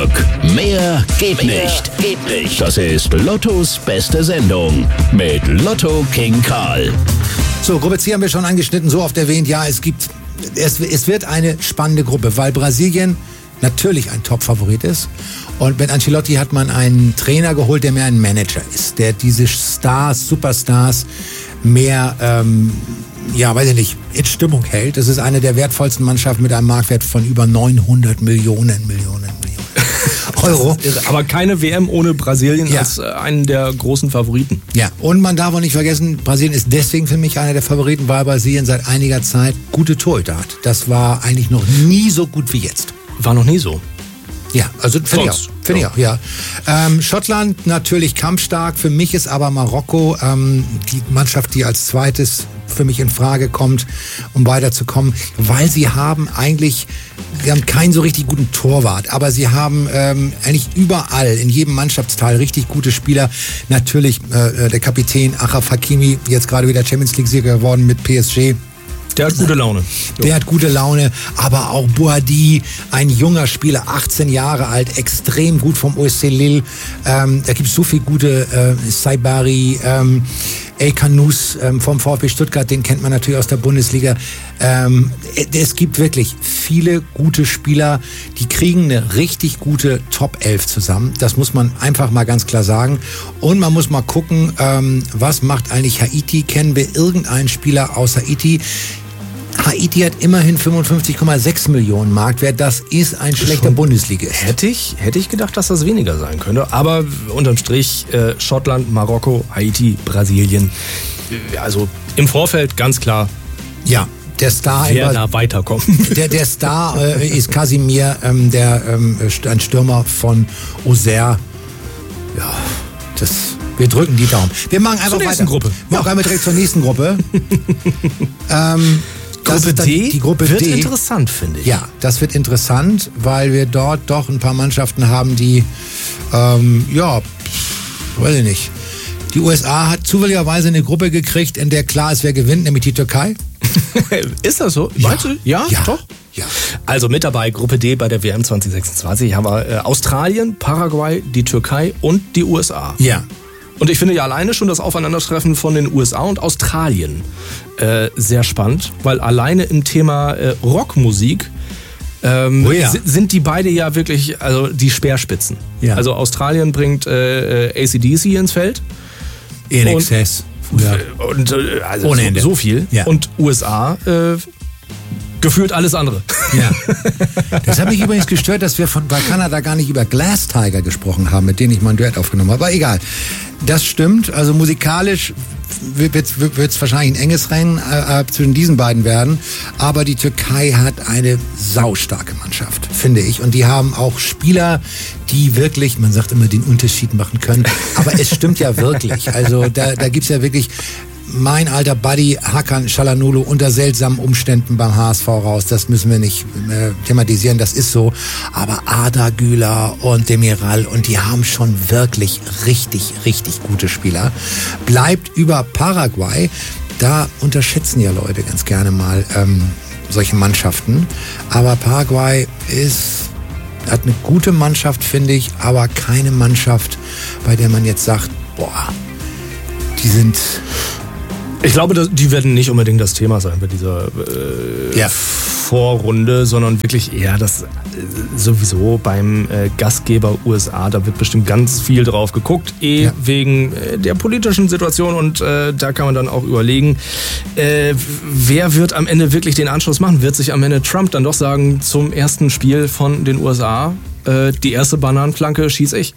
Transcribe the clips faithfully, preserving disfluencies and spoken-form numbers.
Hamburg. Mehr geht nicht. Geht nicht. Das ist Lottos beste Sendung mit Lotto King Karl. So, Gruppe C haben wir schon angeschnitten, so oft erwähnt. Ja, es gibt, es, es wird eine spannende Gruppe, weil Brasilien natürlich ein Top-Favorit ist. Und mit Ancelotti hat man einen Trainer geholt, der mehr ein Manager ist, der diese Stars, Superstars mehr, ähm, ja, weiß ich nicht, in Stimmung hält. Das ist eine der wertvollsten Mannschaften mit einem Marktwert von über neunhundert Millionen, Millionen, Millionen Euro. Aber keine W M ohne Brasilien ja. als äh, einen der großen Favoriten. Ja, und man darf auch nicht vergessen, Brasilien ist deswegen für mich einer der Favoriten, weil Brasilien seit einiger Zeit gute Torhüter hat. Das war eigentlich noch nie so gut wie jetzt. War noch nie so. Ja, also finde ich auch. Finde ich auch, ja. Ähm, Schottland natürlich kampfstark. Für mich ist aber Marokko ähm, die Mannschaft, die als zweites für mich in Frage kommt, um weiterzukommen, weil sie haben eigentlich, sie haben keinen so richtig guten Torwart, aber sie haben ähm, eigentlich überall, in jedem Mannschaftsteil richtig gute Spieler. Natürlich äh, der Kapitän Achraf Hakimi, jetzt gerade wieder Champions League-Sieger geworden mit P S G. Der hat gute Laune. Der jo. hat gute Laune, aber auch Boadi, ein junger Spieler, achtzehn Jahre alt, extrem gut vom O S C Lille. Ähm, da gibt es so viele gute, äh, Saibari, ähm, El Kanous ähm, vom VfB Stuttgart, den kennt man natürlich aus der Bundesliga. Ähm, es gibt wirklich viele gute Spieler, die kriegen eine richtig gute Top elf zusammen. Das muss man einfach mal ganz klar sagen. Und man muss mal gucken, ähm, was macht eigentlich Haiti? Kennen wir irgendeinen Spieler aus Haiti? Haiti hat immerhin fünfundfünfzig Komma sechs Millionen Marktwert. Das ist ein schlechter Bundesligist. Hätte ich, hätte ich gedacht, dass das weniger sein könnte. Aber unterm Strich äh, Schottland, Marokko, Haiti, Brasilien. Also im Vorfeld ganz klar. Ja. Der Star, wer da weiterkommt. Der, der Star äh, ist Casimir, ähm, der ähm, ein Stürmer von Auxerre. Ja, das, wir drücken die Daumen. Wir machen einfach zur nächsten weiter. Gruppe. Wir machen einmal direkt zur nächsten Gruppe. ähm, Gruppe D die Gruppe wird D. interessant, finde ich. Ja, das wird interessant, weil wir dort doch ein paar Mannschaften haben, die, ähm, ja, weiß ich nicht. Die U S A hat zufälligerweise eine Gruppe gekriegt, in der klar ist, wer gewinnt, nämlich die Türkei. Ist das so? Ja. Meinst du? Ja, ja, doch. Ja. Also mit dabei Gruppe D bei der W M zwanzig sechsundzwanzig haben wir äh, Australien, Paraguay, die Türkei und die U S A. Ja. Und ich finde ja alleine schon das Aufeinandertreffen von den U S A und Australien äh, sehr spannend, weil alleine im Thema äh, Rockmusik ähm, oh ja. sind die beide ja wirklich also die Speerspitzen. Ja. Also Australien bringt äh, A C D C ins Feld. In Excess. Ja. Und äh, also Ohne so, Ende. so viel. Ja. Und U S A äh, gefühlt alles andere. Ja. Das hat mich übrigens gestört, dass wir von bei Kanada gar nicht über Glass Tiger gesprochen haben, mit denen ich mal ein Duett aufgenommen habe. Aber egal. Das stimmt. Also musikalisch wird es wahrscheinlich ein enges Rennen äh, zwischen diesen beiden werden. Aber die Türkei hat eine saustarke Mannschaft, finde ich. Und die haben auch Spieler, die wirklich, man sagt immer, den Unterschied machen können. Aber es stimmt ja wirklich. Also da, da gibt es ja wirklich mein alter Buddy Hakan Çalhanoğlu unter seltsamen Umständen beim H S V raus. Das müssen wir nicht äh, thematisieren, das ist so. Aber Arda Güler und Demiral, und die haben schon wirklich richtig, richtig gute Spieler. Bleibt über Paraguay. Da unterschätzen ja Leute ganz gerne mal ähm, solche Mannschaften. Aber Paraguay ist, hat eine gute Mannschaft, finde ich, aber keine Mannschaft, bei der man jetzt sagt, boah, die sind... Ich glaube, die werden nicht unbedingt das Thema sein bei dieser äh, ja. Vorrunde, sondern wirklich eher das äh, sowieso beim äh, Gastgeber U S A. Da wird bestimmt ganz viel drauf geguckt, eh ja. wegen äh, der politischen Situation, und äh, da kann man dann auch überlegen, äh, wer wird am Ende wirklich den Anschluss machen? Wird sich am Ende Trump dann doch sagen, zum ersten Spiel von den U S A, äh, die erste Bananenflanke schieß ich?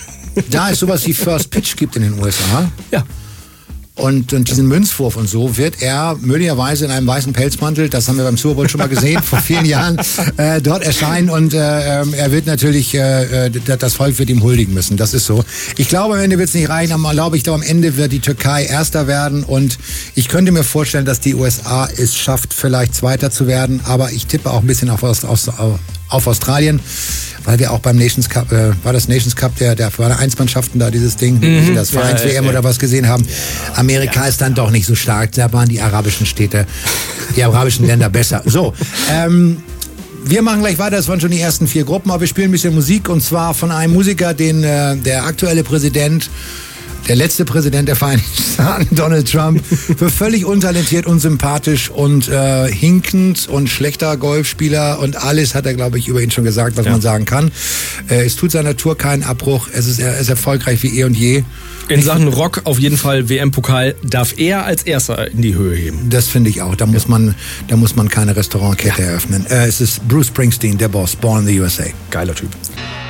Da es sowas wie First Pitch gibt in den U S A. Ja. Und, und diesen Münzwurf und so wird er möglicherweise in einem weißen Pelzmantel, das haben wir beim Super Bowl schon mal gesehen, vor vielen Jahren, äh, dort erscheinen, und äh, er wird natürlich, äh, das Volk wird ihm huldigen müssen, das ist so. Ich glaube, am Ende wird es nicht reichen, aber glaube ich, glaube, am Ende wird die Türkei Erster werden, und ich könnte mir vorstellen, dass die U S A es schafft, vielleicht Zweiter zu werden, aber ich tippe auch ein bisschen auf, auf, auf Australien. Weil wir auch beim Nations Cup, äh, war das Nations Cup, der, der war der Einsmannschaften da, dieses Ding, mhm. das Vereins-W M ja, ja. oder was gesehen haben. Ja, Amerika ja. ist dann doch nicht so stark, da waren die arabischen Städte, die arabischen Länder besser. So, ähm, Wir machen gleich weiter, das waren schon die ersten vier Gruppen, aber wir spielen ein bisschen Musik und zwar von einem Musiker, den äh, der aktuelle Präsident, der letzte Präsident der Vereinigten Staaten, Donald Trump, für völlig untalentiert, unsympathisch und äh, hinkend und schlechter Golfspieler und alles hat er, glaube ich, über ihn schon gesagt, was ja. man sagen kann. Äh, es tut seiner Tour keinen Abbruch, es ist, er ist erfolgreich wie eh und je. In Sachen Rock auf jeden Fall W M-Pokal darf er als Erster in die Höhe heben. Das finde ich auch. Da muss man, da muss man keine Restaurantkette ja. eröffnen. Äh, es ist Bruce Springsteen, der Boss, Born in the U S A. Geiler Typ.